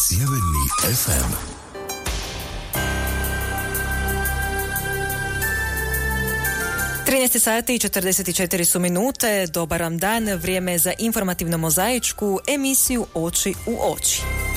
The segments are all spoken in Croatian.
Sjeverni FM. Sati i 44 su minute. Dobar vam dan, vrijeme za informativno mozaičku emisiju Oči u oči.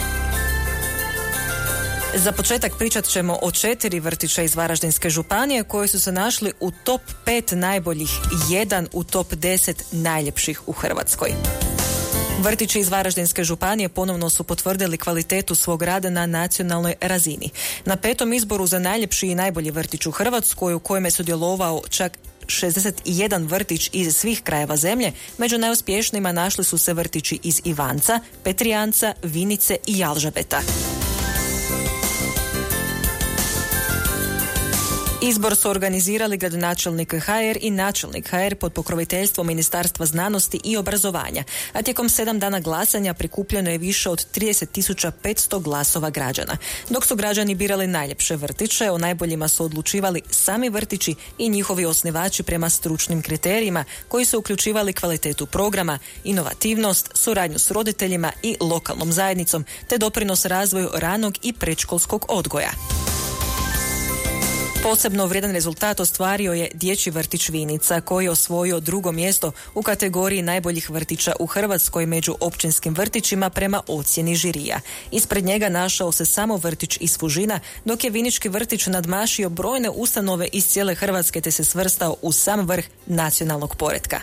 Za početak pričat ćemo o 4 vrtića iz Varaždinske županije koji su se našli u top 5 najboljih, 1 u top 10 najljepših u Hrvatskoj. Vrtići iz Varaždinske županije ponovno su potvrdili kvalitetu svog rada na nacionalnoj razini. Na 5. izboru za najljepši i najbolji vrtić u Hrvatskoj, u kojem je sudjelovao čak 61 vrtić iz svih krajeva zemlje, među najuspješnijima našli su se vrtići iz Ivanca, Petrijanca, Vinice i Jalžabeta. Izbor su organizirali gradonačelnik HR i načelnik HR pod pokroviteljstvom Ministarstva znanosti i obrazovanja, a tijekom 7 dana glasanja prikupljeno je više od 30.500 glasova građana. Dok su građani birali najljepše vrtiće, o najboljima su odlučivali sami vrtići i njihovi osnivači prema stručnim kriterijima koji su uključivali kvalitetu programa, inovativnost, suradnju s roditeljima i lokalnom zajednicom, te doprinos razvoju ranog i predškolskog odgoja. Posebno vrijedan rezultat ostvario je dječji vrtić Vinica, koji je osvojio 2. mjesto u kategoriji najboljih vrtića u Hrvatskoj među općinskim vrtićima prema ocjeni žirija. Ispred njega našao se samo vrtić iz Fužina, dok je Vinički vrtić nadmašio brojne ustanove iz cijele Hrvatske te se svrstao u sam vrh nacionalnog poretka.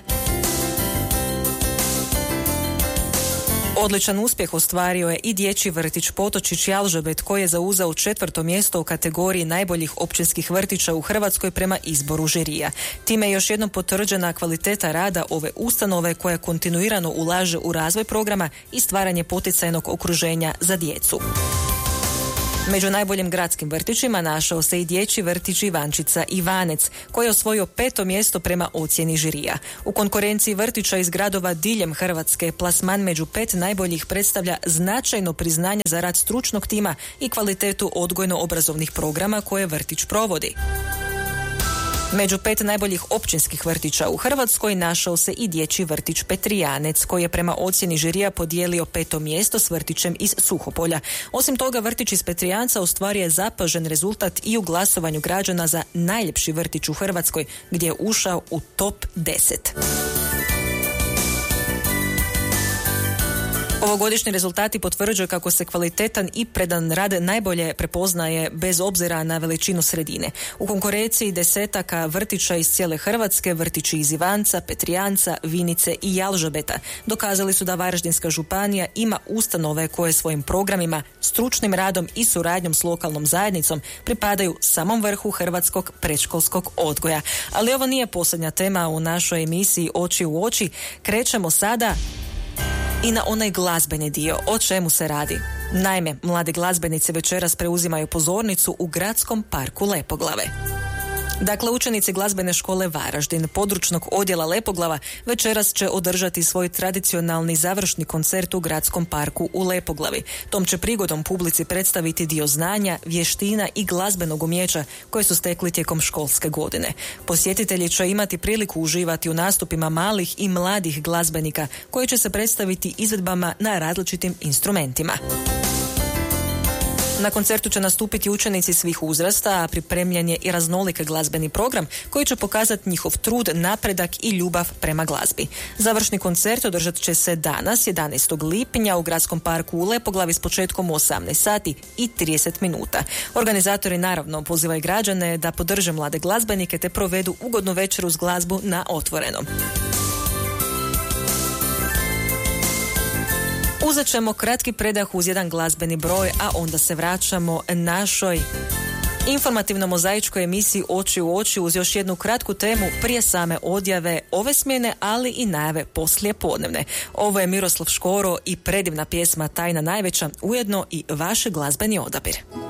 Odličan uspjeh ostvario je i dječji vrtić Potočić Jalžabet, koji je zauzeo 4. mjesto u kategoriji najboljih općinskih vrtića u Hrvatskoj prema izboru žirija. Time je još jednom potvrđena kvaliteta rada ove ustanove koja kontinuirano ulaže u razvoj programa i stvaranje poticajnog okruženja za djecu. Među najboljim gradskim vrtićima našao se i dječji vrtić Ivančica Ivanec, koji je osvojio 5. mjesto prema ocjeni žirija. U konkurenciji vrtića iz gradova diljem Hrvatske plasman među 5 najboljih predstavlja značajno priznanje za rad stručnog tima i kvalitetu odgojno-obrazovnih programa koje vrtić provodi. Među 5 najboljih općinskih vrtića u Hrvatskoj našao se i dječji vrtić Petrijanec, koji je prema ocjeni žirija podijelio 5. mjesto s vrtićem iz Suhopolja. Osim toga, vrtić iz Petrijanca ostvario je zapažen rezultat i u glasovanju građana za najljepši vrtić u Hrvatskoj, gdje je ušao u top 10. Ovogodišnji rezultati potvrđuju kako se kvalitetan i predan rad najbolje prepoznaje bez obzira na veličinu sredine. U konkurenciji desetaka vrtića iz cijele Hrvatske, vrtići iz Ivanca, Petrijanca, Vinice i Jalžabeta dokazali su da Varaždinska županija ima ustanove koje svojim programima, stručnim radom i suradnjom s lokalnom zajednicom pripadaju samom vrhu hrvatskog predškolskog odgoja. Ali ovo nije posljednja tema u našoj emisiji Oči u oči. Krećemo sada i na onaj glazbeni dio. O čemu se radi? Naime, mlade glazbenice večeras preuzimaju pozornicu u gradskom parku Lepoglave. Dakle, učenici glazbene škole Varaždin, područnog odjela Lepoglava, večeras će održati svoj tradicionalni završni koncert u gradskom parku u Lepoglavi. Tom će prigodom publici predstaviti dio znanja, vještina i glazbenog umijeća koje su stekli tijekom školske godine. Posjetitelji će imati priliku uživati u nastupima malih i mladih glazbenika koji će se predstaviti izvedbama na različitim instrumentima. Na koncertu će nastupiti učenici svih uzrasta, a pripremljen je i raznolik glazbeni program koji će pokazati njihov trud, napredak i ljubav prema glazbi. Završni koncert održat će se danas, 11. lipnja, u gradskom parku u Lepoglavi s početkom u 18 sati i 30 minuta. Organizatori naravno pozivaju građane da podrže mlade glazbenike te provedu ugodnu večeru uz glazbu na otvorenom. Uzet ćemo kratki predah uz jedan glazbeni broj, a onda se vraćamo našoj informativno mozaičkoj emisiji Oči u oči uz još jednu kratku temu prije same odjave ove smjene, ali i najave poslije podnevne. Ovo je Miroslav Škoro i predivna pjesma Tajna najveća, ujedno i vaš glazbeni odabir.